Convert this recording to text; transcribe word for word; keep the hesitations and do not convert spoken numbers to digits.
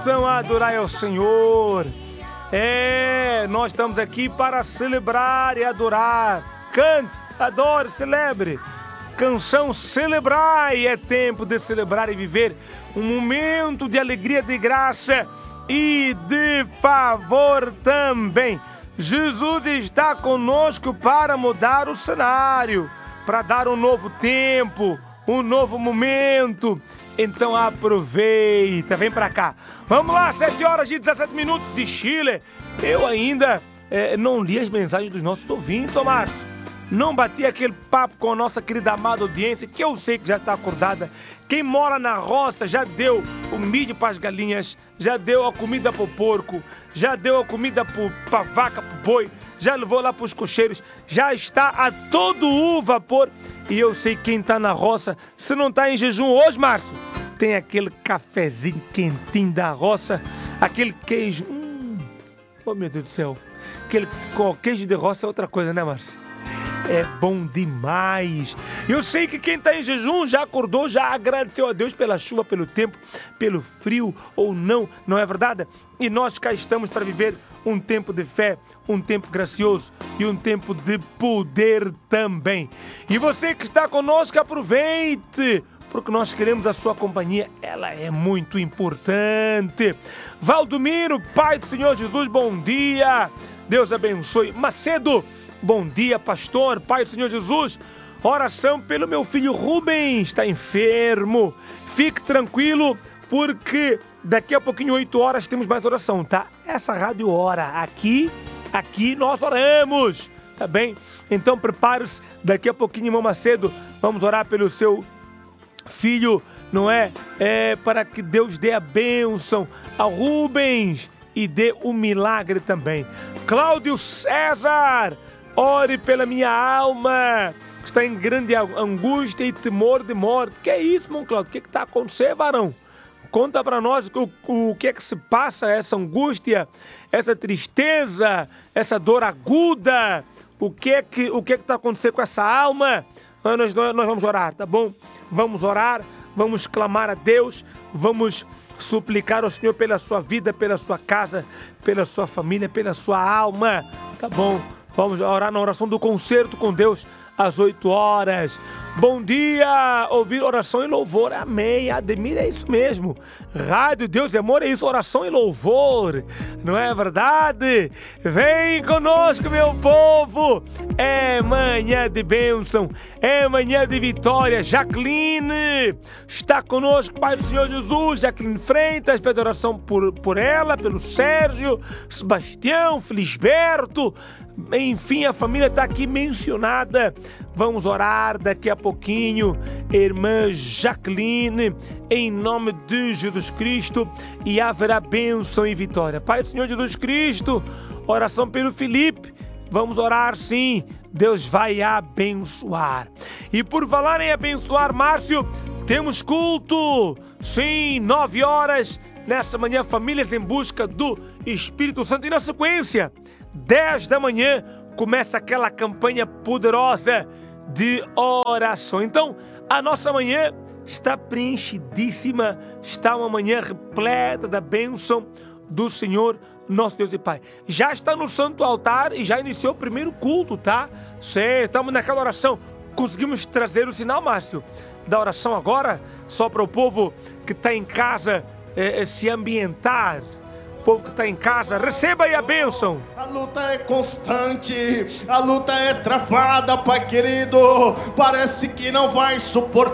bênção, adorai ao Senhor. É, nós estamos aqui para celebrar e adorar. Cante, adore, celebre. Canção Celebrai, é tempo de celebrar e viver um momento de alegria, de graça e de favor também. Jesus está conosco para mudar o cenário, para dar um novo tempo, um novo momento. Então aproveita, vem pra cá. Vamos lá, sete horas e dezessete minutos de Chile. Eu ainda é, não li as mensagens dos nossos ouvintes, ô Márcio. Não bati aquele papo com a nossa querida amada audiência, que eu sei que já está acordada. Quem mora na roça já deu o milho para as galinhas, já deu a comida para o porco, já deu a comida para a vaca, para o boi, já levou lá para os cocheiros, já está a todo o vapor. E eu sei quem está na roça, se não está em jejum hoje, Márcio, tem aquele cafezinho quentinho da roça, aquele queijo. Hum, oh, meu Deus do céu. Aquele queijo de roça é outra coisa, né, Márcio? É bom demais. Eu sei que quem está em jejum já acordou, já agradeceu a Deus pela chuva, pelo tempo, pelo frio ou não, não é verdade? E nós cá estamos para viver um tempo de fé, um tempo gracioso e um tempo de poder também. E você que está conosco, aproveite, porque nós queremos a sua companhia, ela é muito importante. Valdomiro, Pai do Senhor Jesus, bom dia. Deus abençoe. Macedo, bom dia, pastor, Pai do Senhor Jesus. Oração pelo meu filho Rubens, está enfermo. Fique tranquilo, porque daqui a pouquinho, oito horas, temos mais oração, tá? Essa rádio ora. Aqui, aqui nós oramos, tá bem? Então prepare-se, daqui a pouquinho, irmão Macedo, vamos orar pelo seu filho, não é? É para que Deus dê a bênção ao Rubens e dê o milagre também. Cláudio César, ore pela minha alma, que está em grande angústia e temor de morte. Que é isso, irmão Cláudio? O que está acontecendo, varão? Conta para nós o, o, o que é que se passa, essa angústia, essa tristeza, essa dor aguda. O que é que o que é que está acontecendo com essa alma? Nós, nós, nós vamos orar, tá bom? Vamos orar, vamos clamar a Deus, vamos suplicar ao Senhor pela sua vida, pela sua casa, pela sua família, pela sua alma, tá bom? Vamos orar na oração do concerto com Deus às oito horas. Bom dia, ouvir oração e louvor, amém. Ademir, é isso mesmo. Rádio Deus e Amor é isso, oração e louvor, não é verdade? Vem conosco, meu povo. É manhã de bênção, é manhã de vitória. Jaqueline está conosco, Pai do Senhor Jesus. Jaqueline Freitas, pede oração por, por ela, pelo Sérgio, Sebastião, Felisberto. Enfim, a família está aqui mencionada. Vamos orar daqui a pouquinho, irmã Jaqueline, em nome de Jesus Cristo, e haverá bênção e vitória. Pai do Senhor Jesus Cristo, oração pelo Felipe. Vamos orar sim, Deus vai abençoar. E por falar em abençoar, Márcio, temos culto, sim, nove horas, nessa manhã, Famílias em Busca do Espírito Santo. E na sequência, dez da manhã, começa aquela campanha poderosa de oração. Então, a nossa manhã está preenchidíssima, está uma manhã repleta da bênção do Senhor, nosso Deus e Pai. Já está no santo altar e já iniciou o primeiro culto, tá? Sim, estamos naquela oração. Conseguimos trazer o sinal, Márcio, da oração agora, só para o povo que está em casa é, é, se ambientar. O povo que está em casa, receba aí a bênção. A luta é constante, a luta é travada, Pai querido. Parece que não vai suportar.